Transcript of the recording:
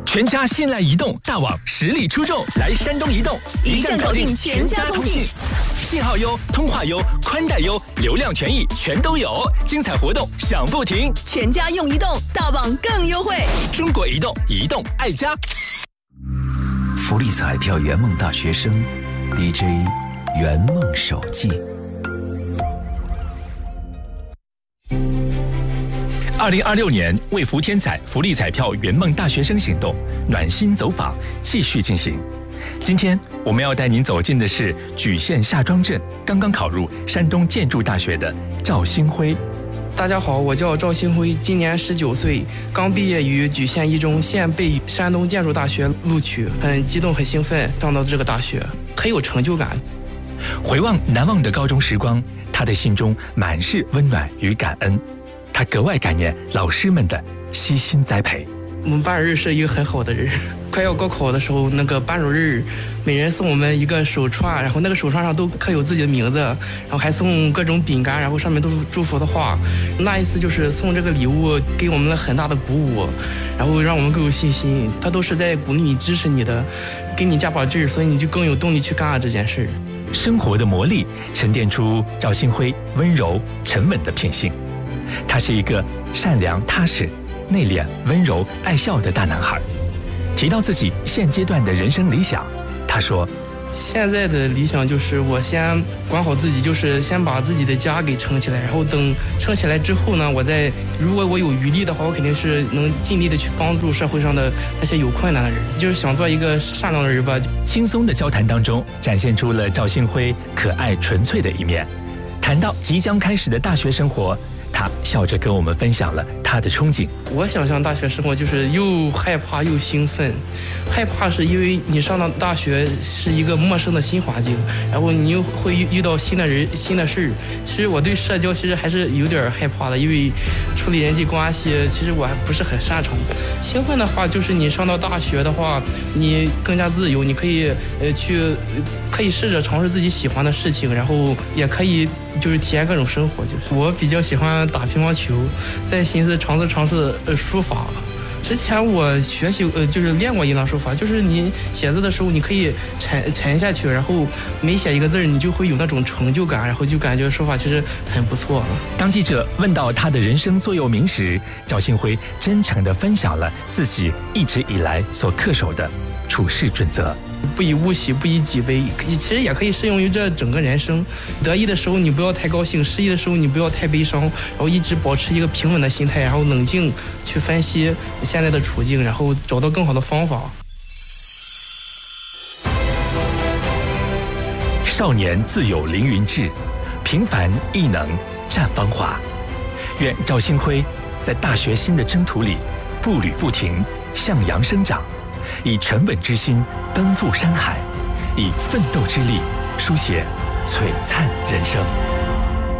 全家信赖移动大网实力出众，来山东移动， 一站搞定全家通信， 信号优、通话优、宽带优，流量权益全都有，精彩活动响不停。 全家用移动，大网更优惠。 中国移动，移动爱家。 福利彩票圆梦大学生 DJ 圆梦手记。 2026年为福天彩福利彩票圆梦大学生行动暖心走访继续进行。今天我们要带您走进的是莒县夏庄镇刚刚考入山东建筑大学的赵新辉。 大家好，我叫赵新辉，今年19岁，刚毕业于莒县一中，现被山东建筑大学录取，很激动很兴奋，上到这个大学很有成就感。 回望难忘的高中时光，他的心中满是温暖与感恩，他格外感念老师们的悉心栽培。 我们班主任是一个很好的人，快要高考的时候，那个班主任每人送我们一个手串，然后那个手串上都刻有自己的名字，然后还送各种饼干，然后上面都是祝福的话。那一次就是送这个礼物给我们了很大的鼓舞，然后让我们更有信心。他都是在鼓励你、支持你的，给你加把劲儿，所以你就更有动力去干这件事。 生活的磨砺沉淀出赵新辉温柔沉稳的品性。他是一个善良踏实、内敛温柔爱笑的大男孩。提到自己现阶段的人生理想，他说， 现在的理想就是我先管好自己，就是先把自己的家给撑起来，然后等撑起来之后呢，如果我有余力的话，我肯定是能尽力的去帮助社会上的那些有困难的人，就是想做一个善良的人吧。 轻松的交谈当中展现出了赵新辉可爱纯粹的一面。谈到即将开始的大学生活，他笑着跟我们分享了他的憧憬。 我想象大学生活就是又害怕又兴奋。害怕是因为你上到大学是一个陌生的新环境，然后你又会遇到新的人、新的事。其实我对社交其实还是有点害怕的，因为处理人际关系其实我还不是很擅长。兴奋的话就是你上到大学的话，你更加自由，你可以试着尝试自己喜欢的事情，然后也可以就是体验各种生活。就是我比较喜欢打乒乓球，在寻思尝试书法。之前我学习就是练过一段书法，就是你写字的时候你可以沉下去，然后每写一个字你就会有那种成就感，然后就感觉书法其实很不错。 当记者问到他的人生座右铭时，赵新辉真诚地分享了自己一直以来所恪守的处事准则。 不以物喜，不以己悲，其实也可以适用于这整个人生。得意的时候你不要太高兴，失意的时候你不要太悲伤，然后一直保持一个平稳的心态，然后冷静去分析现在的处境，然后找到更好的方法。 少年自有凌云志，平凡亦能绽芳华。愿赵新辉在大学新的征途里步履不停，向阳生长，以沉稳之心奔赴山海，以奋斗之力书写璀璨人生。